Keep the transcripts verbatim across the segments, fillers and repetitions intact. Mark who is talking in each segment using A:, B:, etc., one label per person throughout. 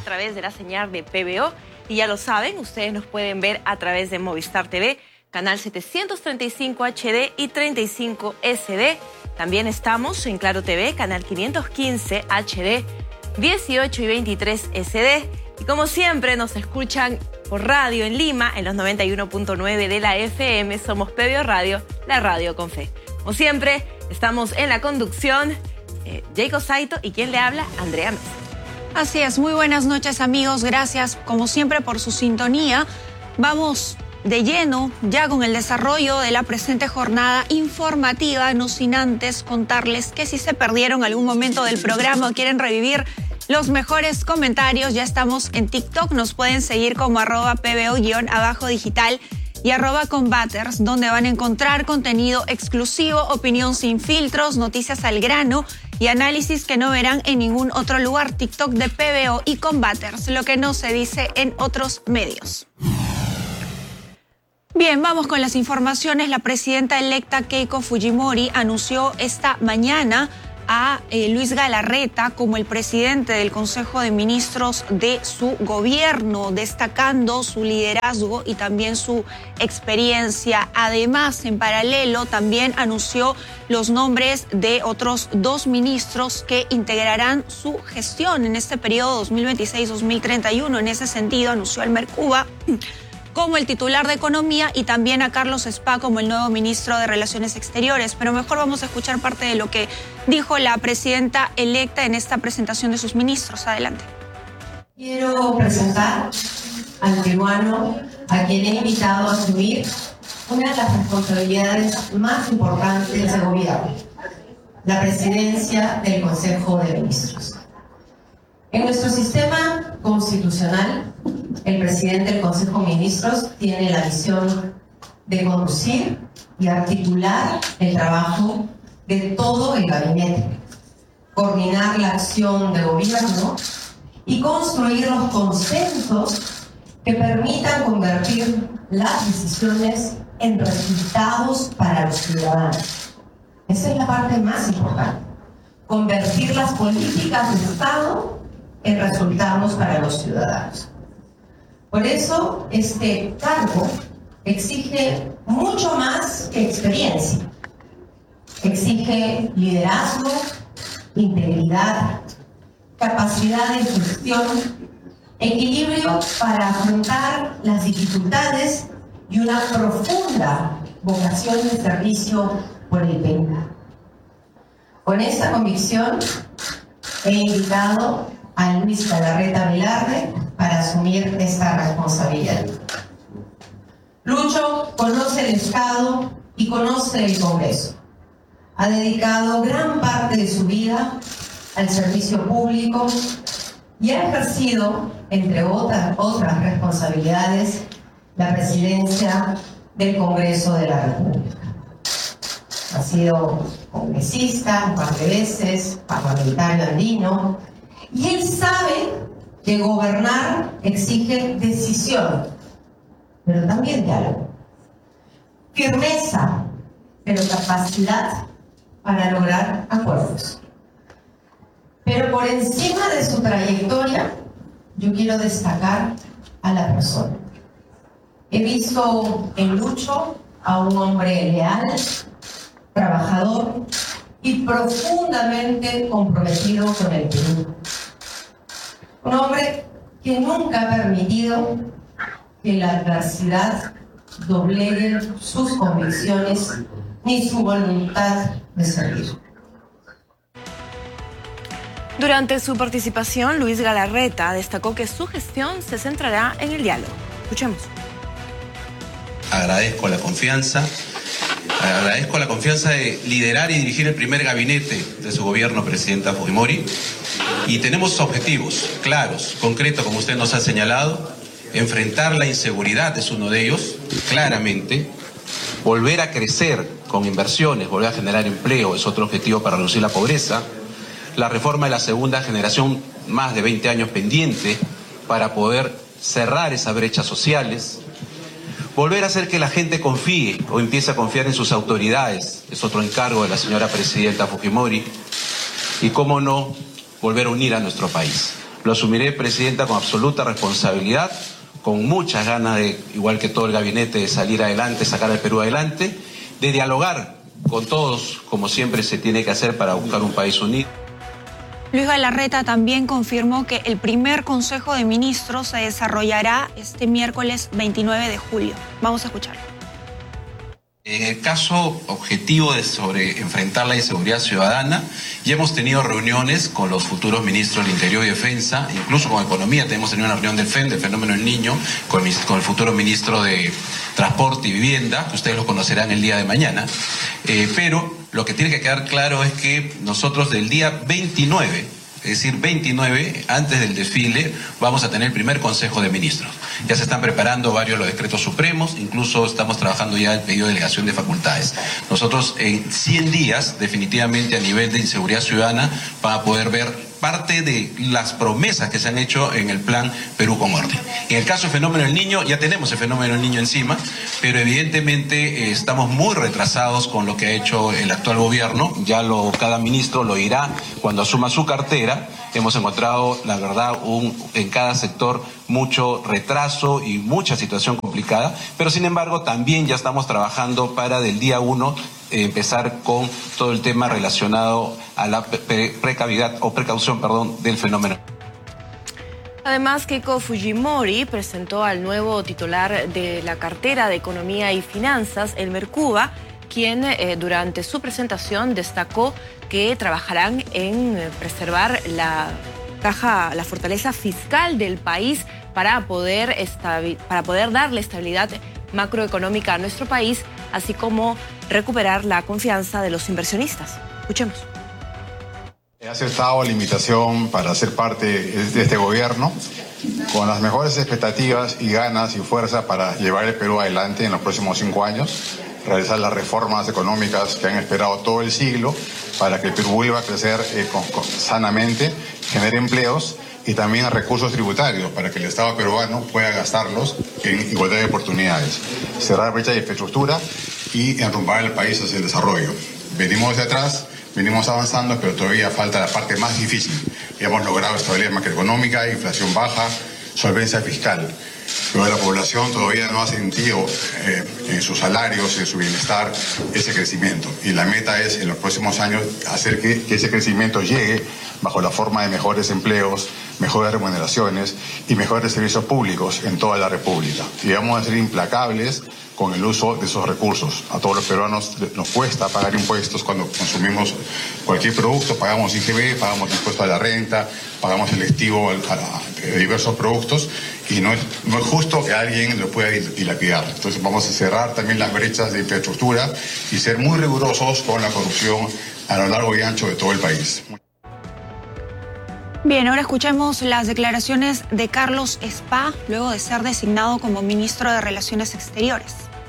A: través de la señal de P B O. Y ya lo saben, ustedes nos pueden ver a través de Movistar T V, canal setecientos treinta y cinco H D y treinta y cinco S D. También estamos en Claro T V, canal quinientos quince H D, dieciocho y veintitrés S D. Y como siempre nos escuchan por radio en Lima, en los noventa y uno punto nueve de la F M. Somos P B O Radio, la radio con fe. Como siempre, estamos en la conducción, eh, Jacob Saito, y quien le habla, Andrea Mesa.
B: Así es, muy buenas noches amigos, gracias como siempre por su sintonía. Vamos de lleno ya con el desarrollo de la presente jornada informativa, no sin antes contarles que si se perdieron algún momento del programa o quieren revivir los mejores comentarios, ya estamos en TikTok, nos pueden seguir como arroba pbo-abajo digital y arroba combaters, donde van a encontrar contenido exclusivo, opinión sin filtros, noticias al grano y análisis que no verán en ningún otro lugar. TikTok de P B O y Combaters, lo que no se dice en otros medios. Bien, vamos con las informaciones. La presidenta electa Keiko Fujimori anunció esta mañana a eh, Luis Galarreta como el presidente del Consejo de Ministros de su gobierno, destacando su liderazgo y también su experiencia. Además, en paralelo, también anunció los nombres de otros dos ministros que integrarán su gestión en este periodo dos mil veintiséis dos mil treinta y uno. En ese sentido, anunció a Elmer Cuba como el titular de Economía y también a Carlos Spa como el nuevo ministro de Relaciones Exteriores. Pero mejor vamos a escuchar parte de lo que dijo la presidenta electa en esta presentación de sus ministros. Adelante.
C: Quiero presentar al peruano a quien he invitado a asumir una de las responsabilidades más importantes del gobierno, la presidencia del Consejo de Ministros. En nuestro sistema constitucional, el presidente del Consejo de Ministros tiene la misión de conducir y articular el trabajo de todo el gabinete, coordinar la acción de gobierno y construir los consensos que permitan convertir las decisiones en resultados para los ciudadanos. Esa es la parte más importante, convertir las políticas de Estado en resultados para los ciudadanos. Por eso, este cargo exige mucho más que experiencia. Exige liderazgo, integridad, capacidad de gestión, equilibrio para afrontar las dificultades y una profunda vocación de servicio por el Perú. Con esta convicción, he invitado a Luis Galarreta Velarde para asumir esta responsabilidad. Lucho conoce el Estado y conoce el Congreso. Ha dedicado gran parte de su vida al servicio público y ha ejercido, entre otras, otras responsabilidades, la presidencia del Congreso de la República. Ha sido congresista un par de veces, parlamentario andino, y él sabe que gobernar exige decisión, pero también diálogo. Firmeza, pero capacidad para lograr acuerdos. Pero por encima de su trayectoria, yo quiero destacar a la persona. He visto en Lucho a un hombre leal, trabajador y profundamente comprometido con el Perú. Un hombre que nunca ha permitido que la adversidad doblegue sus convicciones ni su voluntad de servir.
A: Durante su participación, Luis Galarreta destacó que su gestión se centrará en el diálogo. Escuchemos.
D: Agradezco la confianza, agradezco la confianza de liderar y dirigir el primer gabinete de su gobierno, presidenta Fujimori. Y tenemos objetivos claros, concretos, como usted nos ha señalado. Enfrentar la inseguridad es uno de ellos, claramente. Volver a crecer con inversiones, volver a generar empleo es otro objetivo para reducir la pobreza. La reforma de la segunda generación, más de veinte años pendiente, para poder cerrar esas brechas sociales. Volver a hacer que la gente confíe o empiece a confiar en sus autoridades, es otro encargo de la señora presidenta Fujimori. Y cómo no, volver a unir a nuestro país. Lo asumiré, Presidenta, con absoluta responsabilidad, con muchas ganas de, igual que todo el gabinete, de salir adelante, sacar al Perú adelante, de dialogar con todos, como siempre se tiene que hacer para buscar un país unido.
B: Luis Galarreta también confirmó que el primer Consejo de Ministros se desarrollará este miércoles veintinueve de julio. Vamos a escucharlo.
D: En el caso objetivo de sobre enfrentar la inseguridad ciudadana, ya hemos tenido reuniones con los futuros ministros del Interior y Defensa, incluso con Economía. Tenemos tenido una reunión del F E M, del Fenómeno del Niño, con el, con el futuro ministro de Transporte y Vivienda, que ustedes lo conocerán el día de mañana. Eh, pero lo que tiene que quedar claro es que nosotros del día veintinueve, es decir, veintinueve, antes del desfile, vamos a tener el primer Consejo de Ministros. Ya se están preparando varios los decretos supremos, incluso estamos trabajando ya el pedido de delegación de facultades. Nosotros en cien días, definitivamente a nivel de inseguridad ciudadana, van a poder ver parte de las promesas que se han hecho en el plan Perú con Orden. En el caso del fenómeno del niño, ya tenemos el fenómeno del niño encima, pero evidentemente eh, estamos muy retrasados con lo que ha hecho el actual gobierno. Ya lo, cada ministro lo dirá cuando asuma su cartera. Hemos encontrado, la verdad, un, en cada sector mucho retraso y mucha situación complicada, pero sin embargo también ya estamos trabajando para del día uno eh, empezar con todo el tema relacionado a la pre precavidad o precaución, perdón, del fenómeno.
A: Además, Keiko Fujimori presentó al nuevo titular de la cartera de Economía y Finanzas, Elmer Cuba, quien eh, durante su presentación destacó que trabajarán en preservar la caja, la fortaleza fiscal del país para poder, para poder darle estabilidad macroeconómica a nuestro país, así como recuperar la confianza de los inversionistas. Escuchemos.
E: He aceptado la invitación para ser parte de este gobierno con las mejores expectativas y ganas y fuerza para llevar el Perú adelante en los próximos cinco años, realizar las reformas económicas que han esperado todo el siglo para que el Perú vuelva a crecer eh, con, con, sanamente, genere empleos y también recursos tributarios para que el Estado peruano pueda gastarlos en igualdad de oportunidades, cerrar brecha de infraestructura y enrumbar el país hacia el desarrollo. Venimos de atrás, venimos avanzando, pero todavía falta la parte más difícil. Ya hemos logrado estabilidad macroeconómica, inflación baja, solvencia fiscal. Pero la población todavía no ha sentido eh, en sus salarios, en su bienestar, ese crecimiento. Y la meta es, en los próximos años, hacer que, que ese crecimiento llegue bajo la forma de mejores empleos, mejores remuneraciones y mejores servicios públicos en toda la República. Y vamos a ser implacables con el uso de esos recursos. A todos los peruanos nos cuesta pagar impuestos cuando consumimos cualquier producto, pagamos I G B, pagamos impuesto a la renta, pagamos el estivo a diversos productos y no es, no es justo que alguien lo pueda dilapidar. Entonces vamos a cerrar también las brechas de infraestructura y ser muy rigurosos con la corrupción a lo largo y ancho de todo el país.
B: Bien, ahora escuchemos las declaraciones de Carlos Spa, luego de ser designado como ministro de Relaciones Exteriores.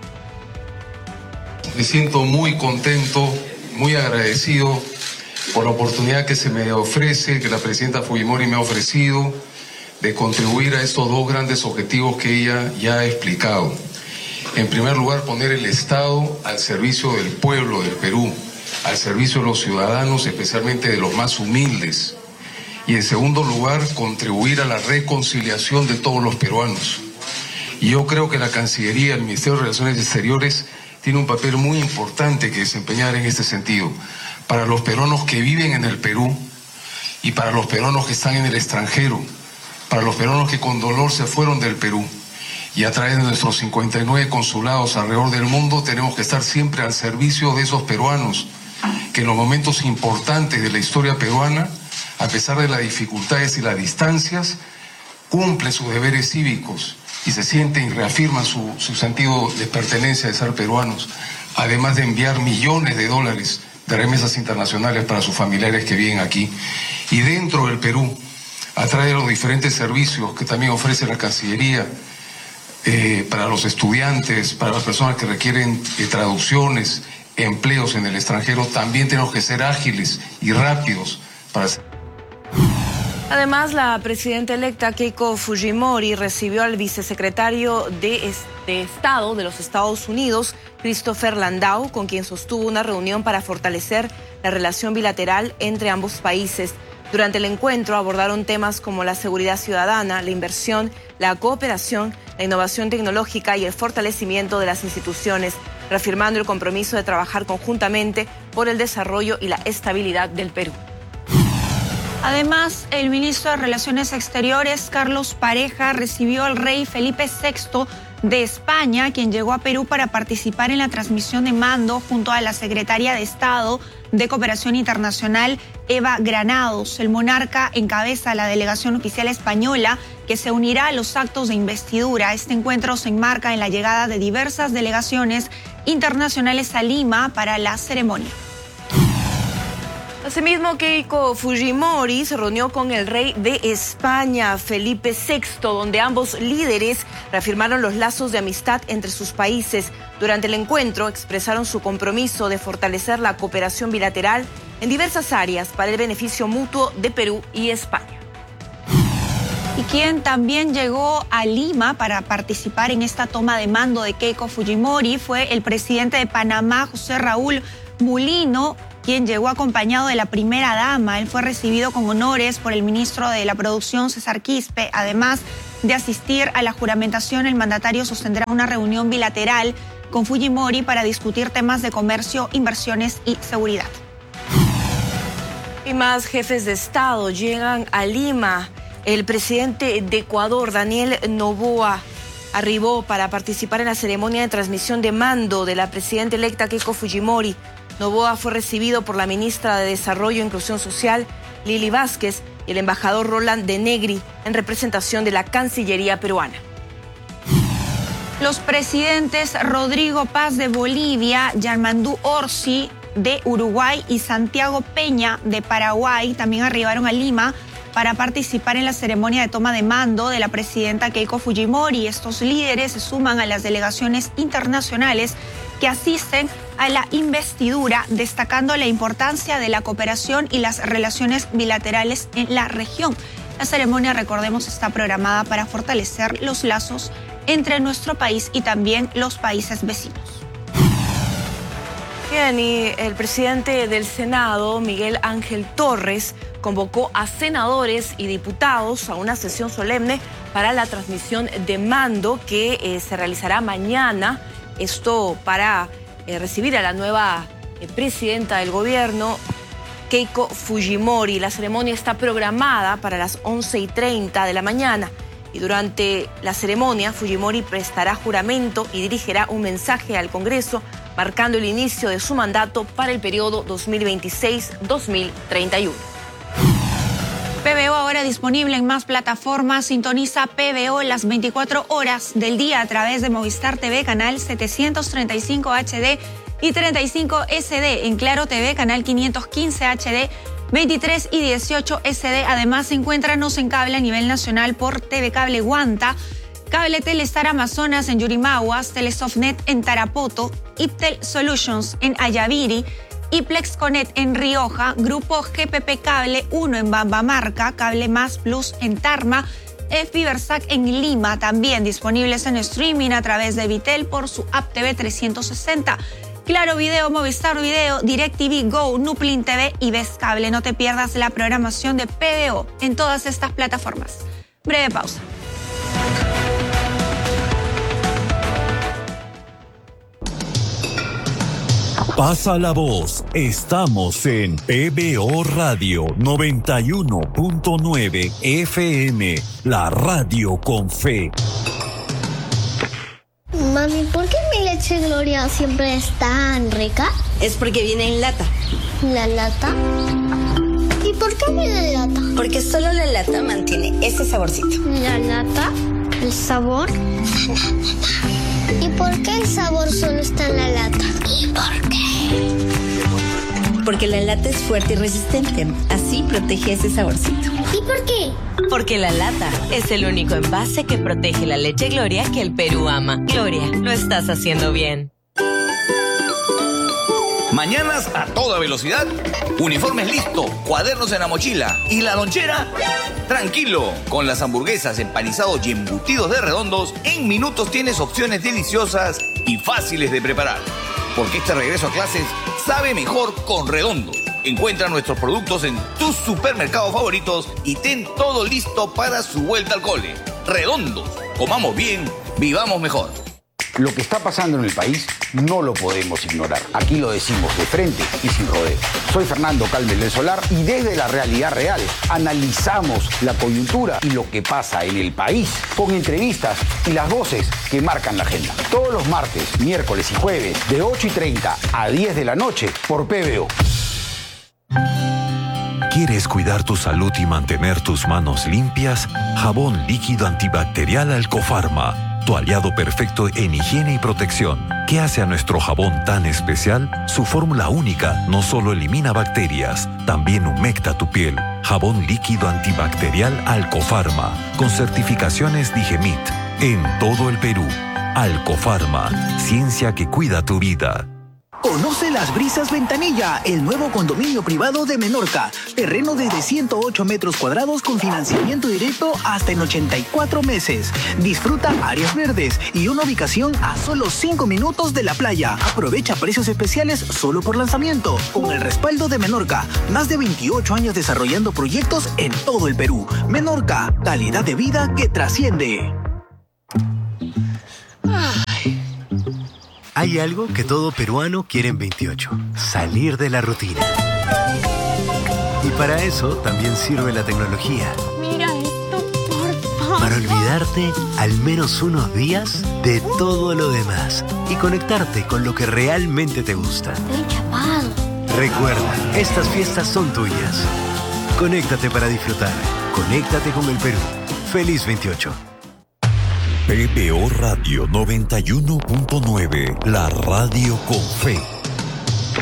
F: Me siento muy contento, muy agradecido por la oportunidad que se me ofrece, que la presidenta Fujimori me ha ofrecido, de contribuir a estos dos grandes objetivos que ella ya ha explicado. En primer lugar, poner el Estado al servicio del pueblo del Perú, al servicio de los ciudadanos, especialmente de los más humildes. Y en segundo lugar, contribuir a la reconciliación de todos los peruanos. Y yo creo que la Cancillería, el Ministerio de Relaciones Exteriores, tiene un papel muy importante que desempeñar en este sentido. Para los peruanos que viven en el Perú y para los peruanos que están en el extranjero, para los peruanos que con dolor se fueron del Perú. Y a través de nuestros cincuenta y nueve consulados alrededor del mundo tenemos que estar siempre al servicio de esos peruanos que en los momentos importantes de la historia peruana, a pesar de las dificultades y las distancias, cumplen sus deberes cívicos y se sienten y reafirman su, su sentido de pertenencia de ser peruanos, además de enviar millones de dólares de remesas internacionales para sus familiares que viven aquí. Y dentro del Perú, a través de los diferentes servicios que también ofrece la Cancillería, eh, para los estudiantes, para las personas que requieren eh, traducciones, empleos en el extranjero, también tenemos que ser ágiles y rápidos para hacer.
A: Además, la presidenta electa Keiko Fujimori recibió al vicesecretario de, de Estado de los Estados Unidos, Christopher Landau, con quien sostuvo una reunión para fortalecer la relación bilateral entre ambos países. Durante el encuentro abordaron temas como la seguridad ciudadana, la inversión, la cooperación, la innovación tecnológica y el fortalecimiento de las instituciones, reafirmando el compromiso de trabajar conjuntamente por el desarrollo y la estabilidad del Perú.
B: Además, el ministro de Relaciones Exteriores, Carlos Pareja, recibió al rey Felipe sexto de España, quien llegó a Perú para participar en la transmisión de mando junto a la secretaria de Estado de Cooperación Internacional, Eva Granados. El monarca encabeza la delegación oficial española que se unirá a los actos de investidura. Este encuentro se enmarca en la llegada de diversas delegaciones internacionales a Lima para la ceremonia.
A: Asimismo, Keiko Fujimori se reunió con el rey de España, Felipe sexto, donde ambos líderes reafirmaron los lazos de amistad entre sus países. Durante el encuentro expresaron su compromiso de fortalecer la cooperación bilateral en diversas áreas para el beneficio mutuo de Perú y España.
B: Y quien también llegó a Lima para participar en esta toma de mando de Keiko Fujimori fue el presidente de Panamá, José Raúl Mulino, quien llegó acompañado de la primera dama. Él fue recibido con honores por el ministro de la Producción, César Quispe. Además de asistir a la juramentación, el mandatario sostendrá una reunión bilateral con Fujimori para discutir temas de comercio, inversiones y seguridad.
A: Y más jefes de Estado llegan a Lima. El presidente de Ecuador, Daniel Noboa, arribó para participar en la ceremonia de transmisión de mando de la presidenta electa Keiko Fujimori. Noboa fue recibido por la ministra de Desarrollo e Inclusión Social, Lili Vázquez, y el embajador Roland de Negri, en representación de la Cancillería peruana.
B: Los presidentes Rodrigo Paz de Bolivia, Yarmandú Orsi de Uruguay y Santiago Peña de Paraguay también arribaron a Lima para participar en la ceremonia de toma de mando de la presidenta Keiko Fujimori. Estos líderes se suman a las delegaciones internacionales que asisten a la investidura, destacando la importancia de la cooperación y las relaciones bilaterales en la región. La ceremonia, recordemos, está programada para fortalecer los lazos entre nuestro país y también los países vecinos.
A: Bien, y el presidente del Senado, Miguel Ángel Torres, convocó a senadores y diputados a una sesión solemne para la transmisión de mando que eh, se realizará mañana. Esto para eh, recibir a la nueva eh, presidenta del gobierno, Keiko Fujimori. La ceremonia está programada para las once y treinta de la mañana. Y durante la ceremonia, Fujimori prestará juramento y dirigirá un mensaje al Congreso, marcando el inicio de su mandato para el periodo dos mil veintiséis a dos mil treinta y uno.
B: P B O ahora disponible en más plataformas. Sintoniza P B O las veinticuatro horas del día a través de Movistar T V, canal setecientos treinta y cinco H D y treinta y cinco S D. En Claro T V, canal quinientos quince H D, veintitrés y dieciocho S D. Además, encuéntranos en cable a nivel nacional por T V Cable Guanta, Cable Telestar Amazonas en Yurimaguas, Telesofnet en Tarapoto, Iptel Solutions en Ayaviri, Iplex Connect en Rioja, Grupo G P P Cable uno en Bambamarca, Cable Más Plus en Tarma, Fibersac en Lima, también disponibles en streaming a través de Vitel por su app T V trescientos sesenta. Claro Video, Movistar Video, DirecTV Go, Nuplin T V y Ves Cable. No te pierdas la programación de P B O en todas estas plataformas. Breve pausa.
G: Pasa la voz, estamos en P B O Radio noventa y uno punto nueve F M, la radio con fe.
H: Mami, ¿por qué mi leche Gloria siempre es tan rica?
I: Es porque viene en lata.
H: ¿La lata? ¿Y por qué viene en lata?
I: Porque solo la lata mantiene ese saborcito.
H: ¿La lata? ¿El sabor? ¿Y por qué el sabor solo está en la lata? ¿Y por qué?
I: Porque la lata es fuerte y resistente. Así protege ese saborcito.
H: ¿Y por qué?
J: Porque la lata es el único envase que protege la leche Gloria que el Perú ama. Gloria, lo estás haciendo bien.
K: Mañanas a toda velocidad, uniformes listo, cuadernos en la mochila y la lonchera. Tranquilo, con las hamburguesas, empanizados y embutidos de Redondos, en minutos tienes opciones deliciosas y fáciles de preparar. Porque este regreso a clases sabe mejor con Redondos. Encuentra nuestros productos en tus supermercados favoritos y ten todo listo para su vuelta al cole. Redondos, comamos bien, vivamos mejor.
L: Lo que está pasando en el país no lo podemos ignorar. Aquí lo decimos de frente y sin rodeo. Soy Fernando Calmes del Solar y desde la realidad real analizamos la coyuntura y lo que pasa en el país con entrevistas y las voces que marcan la agenda. Todos los martes, miércoles y jueves de ocho y treinta a diez de la noche por P B O.
G: ¿Quieres cuidar tu salud y mantener tus manos limpias? Jabón líquido antibacterial Alcofarma. Tu aliado perfecto en higiene y protección. ¿Qué hace a nuestro jabón tan especial? Su fórmula única no solo elimina bacterias, también humecta tu piel. Jabón líquido antibacterial Alcofarma, con certificaciones Digemit, en todo el Perú. Alcofarma, ciencia que cuida tu vida.
M: Conoce Las Brisas Ventanilla, el nuevo condominio privado de Menorca. Terreno desde ciento ocho metros cuadrados con financiamiento directo hasta en ochenta y cuatro meses. Disfruta áreas verdes y una ubicación a solo cinco minutos de la playa. Aprovecha precios especiales solo por lanzamiento. Con el respaldo de Menorca, más de veintiocho años desarrollando proyectos en todo el Perú. Menorca, calidad de vida que trasciende.
N: Hay algo que todo peruano quiere en veintiocho, salir de la rutina. Y para eso también sirve la tecnología.
H: Mira esto, por favor.
N: Para olvidarte al menos unos días de todo lo demás y conectarte con lo que realmente te gusta.
H: Estoy chapado.
N: Recuerda, estas fiestas son tuyas. Conéctate para disfrutar. Conéctate con el Perú. Feliz veintiocho.
G: P B O Radio noventa y uno punto nueve, la radio con fe.